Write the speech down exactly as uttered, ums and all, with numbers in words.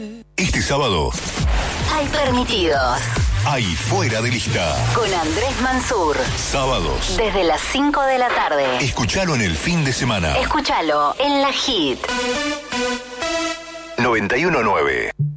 Este sábado Hay permitidos. hay Fuera de Lista. Con Andrés Mansur. Sábados. Desde las cinco de la tarde. Escuchalo en el fin de semana. Escúchalo en la Hit. noventa y uno nueve.